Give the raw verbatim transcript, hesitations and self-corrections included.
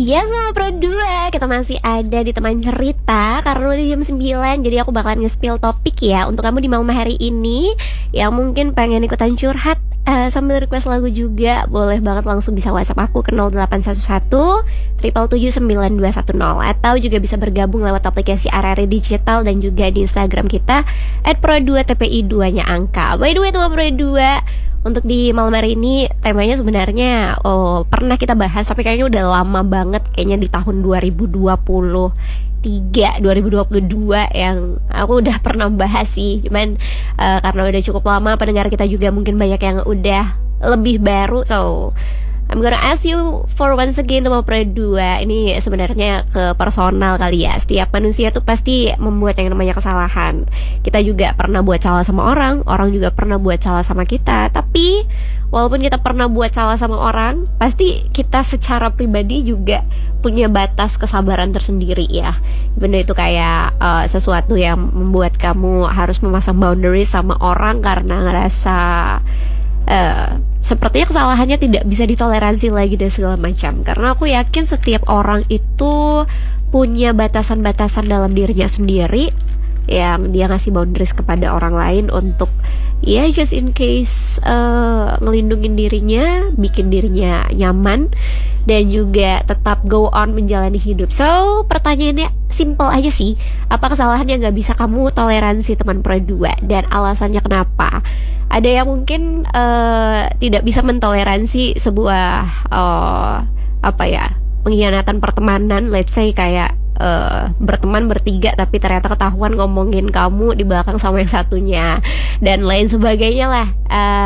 Iya sama Pro dua, kita masih ada di teman cerita karena udah jam sembilan. Jadi aku bakalan nge-spill topik ya untuk kamu di malam hari ini yang mungkin pengen ikutan curhat uh, sambil request lagu juga. Boleh banget langsung bisa WhatsApp aku ke nol delapan satu satu tujuh tujuh sembilan dua satu nol, atau juga bisa bergabung lewat aplikasi R R I Digital dan juga di Instagram kita at pro dua T P I dua nya angka. By the way, teman Pro dua, untuk di malam hari ini temanya sebenarnya oh, pernah kita bahas, tapi kayaknya udah lama banget, kayaknya di tahun dua ribu dua puluh tiga, dua ribu dua puluh dua yang aku udah pernah bahas sih. Cuman uh, karena udah cukup lama, pendengar kita juga mungkin banyak yang udah lebih baru, so I'm gonna ask you for once again teman Pro dua. Ini sebenarnya ke personal kali ya. Setiap manusia tuh pasti membuat yang namanya kesalahan. Kita juga pernah buat salah sama orang, orang juga pernah buat salah sama kita. Tapi walaupun kita pernah buat salah sama orang, pasti kita secara pribadi juga punya batas kesabaran tersendiri ya. Bener itu kayak uh, sesuatu yang membuat kamu harus memasang boundaries sama orang karena ngerasa uh, sepertinya kesalahannya tidak bisa ditoleransi lagi dan segala macam. Karena aku yakin setiap orang itu punya batasan-batasan dalam dirinya sendiri yang dia ngasih boundaries kepada orang lain untuk ya just in case uh, ngelindungin dirinya, bikin dirinya nyaman, dan juga tetap go on menjalani hidup. So pertanyaannya simple aja sih, apa kesalahan yang gak bisa kamu toleransi teman Pro dua, dan alasannya kenapa? Ada yang mungkin uh, tidak bisa mentoleransi sebuah uh, apa ya, pengkhianatan pertemanan. Let's say kayak uh, berteman bertiga tapi ternyata ketahuan ngomongin kamu di belakang sama yang satunya dan lain sebagainya lah. uh,